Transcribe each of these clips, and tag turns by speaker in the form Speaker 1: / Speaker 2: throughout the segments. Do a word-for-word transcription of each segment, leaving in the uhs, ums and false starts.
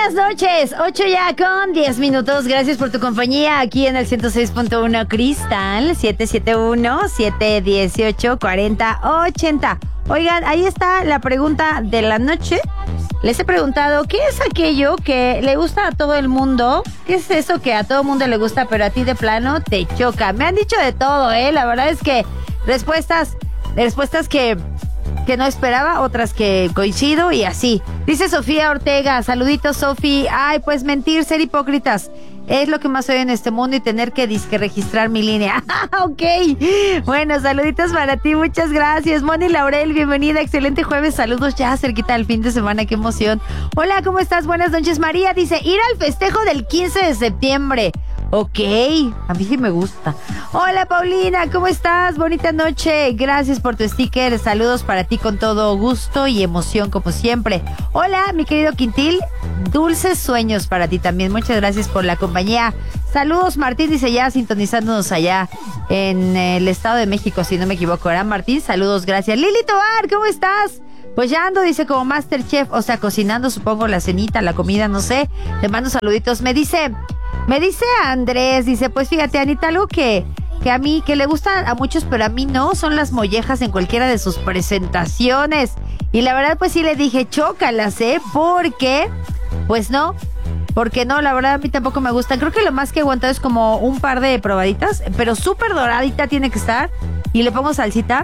Speaker 1: buenas noches. ocho ya con diez minutos. Gracias por tu compañía aquí en el ciento seis punto uno Cristal. siete siete uno, siete uno ocho, cuatro cero ocho cero. Oigan, ahí está la pregunta de la noche. Les he preguntado, ¿qué es aquello que le gusta a todo el mundo? ¿Qué es eso que a todo el mundo le gusta, pero a ti de plano te choca? Me han dicho de todo, ¿eh? La verdad es que respuestas, respuestas que... que no esperaba, otras que coincido y así. Dice Sofía Ortega, saluditos Sofi. Ay, pues mentir, ser hipócritas es lo que más odio en este mundo y tener que disque registrar mi línea. Ok, bueno, saluditos para ti, muchas gracias. Moni Laurel, bienvenida, excelente jueves, saludos ya cerquita del fin de semana, qué emoción. Hola, ¿cómo estás? Buenas noches. María dice, ir al festejo del quince de septiembre. Ok, a mí sí me gusta. Hola Paulina, ¿cómo estás? Bonita noche, gracias por tu sticker, saludos para ti con todo gusto y emoción como siempre. Hola mi querido Quintil, dulces sueños para ti también, muchas gracias por la compañía. Saludos Martín, dice ya sintonizándonos allá en el Estado de México, si no me equivoco, ¿verdad Martín? Saludos, gracias. Lili Tobar, ¿cómo estás? Pues ya ando, dice, como Masterchef, o sea, cocinando supongo la cenita, la comida, no sé. Te mando saluditos, me dice... Me dice Andrés, dice, pues fíjate, Anita, algo que, que a mí, que le gusta a muchos, pero a mí no, son las mollejas en cualquiera de sus presentaciones. Y la verdad, pues sí le dije, chócalas, ¿eh? Porque, pues no, porque no, la verdad a mí tampoco me gustan. Creo que lo más que he aguantado es como un par de probaditas, pero súper doradita tiene que estar. Y le pongo salsita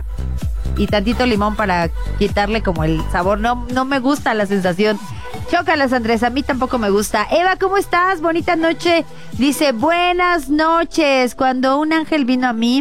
Speaker 1: y tantito limón para quitarle como el sabor. No, no me gusta la sensación. Chócalas, Andrés, a mí tampoco me gusta. Eva, ¿cómo estás? Bonita noche. Dice, buenas noches. Cuando un ángel vino a mí,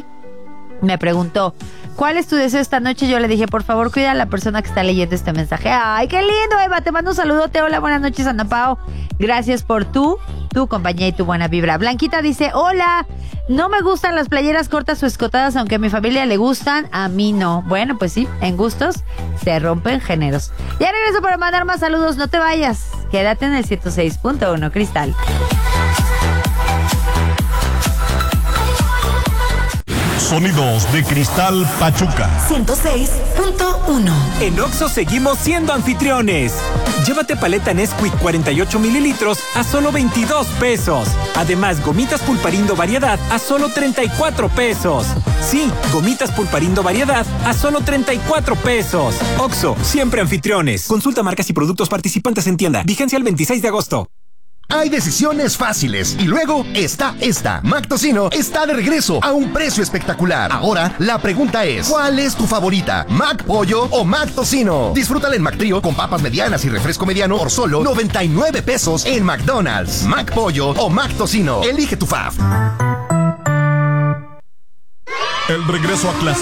Speaker 1: me preguntó, ¿cuál es tu deseo esta noche? Yo le dije, por favor, cuida a la persona que está leyendo este mensaje. Ay, qué lindo, Eva. Te mando un saludote. Hola, buenas noches, Ana Pao. Gracias por tu, tu compañía y tu buena vibra. Blanquita dice, hola, no me gustan las playeras cortas o escotadas, aunque a mi familia le gustan, a mí no. Bueno, pues sí, en gustos se rompen géneros. Ya regreso para mandar más saludos. No te vayas. Quédate en el ciento seis punto uno Cristal.
Speaker 2: Sonidos de Cristal Pachuca
Speaker 3: ciento seis punto uno.
Speaker 4: En Oxxo seguimos siendo anfitriones. Llévate paleta Nesquik cuarenta y ocho mililitros a solo veintidós pesos. Además, gomitas Pulparindo Variedad a solo treinta y cuatro pesos. Sí, gomitas Pulparindo Variedad a solo treinta y cuatro pesos. Oxxo, siempre anfitriones. Consulta marcas y productos participantes en tienda. Vigencia el veintiséis de agosto.
Speaker 5: Hay decisiones fáciles y luego está esta. Mac Tocino está de regreso a un precio espectacular. Ahora la pregunta es, ¿cuál es tu favorita? ¿Mac Pollo o Mac Tocino? Disfrútala en Mac Trío con papas medianas y refresco mediano por solo noventa y nueve pesos en McDonald's. Mac Pollo o Mac Tocino. Elige tu fave.
Speaker 2: El regreso a clase.